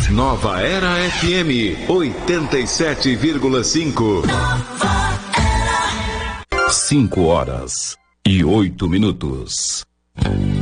Nova Era FM 87,5. 5 horas e 8 minutos.